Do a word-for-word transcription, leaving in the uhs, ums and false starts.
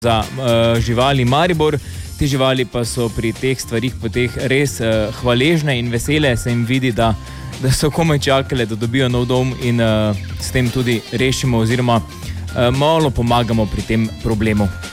za uh, živali Maribor. Te živali pa so pri teh stvarih poteh res uh, hvaležne in vesele, se jim vidi, da, da so komaj čakale, da dobijo nov dom in uh, s tem tudi rešimo oziroma uh, malo pomagamo pri tem problemu.